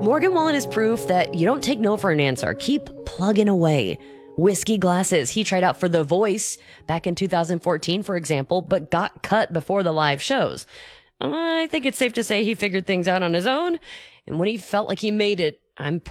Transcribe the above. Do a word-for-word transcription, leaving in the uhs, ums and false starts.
Morgan Wallen is proof that you don't take no for an answer. Keep plugging away. Whiskey glasses. He tried out for The Voice back in two thousand fourteen, for example, but got cut before the live shows. I think it's safe to say he figured things out on his own. And when he felt like he made it, I'm